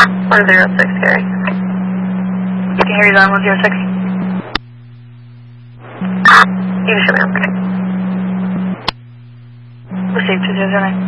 106, Gary. You can hear you on 106. You can show me. Received 209.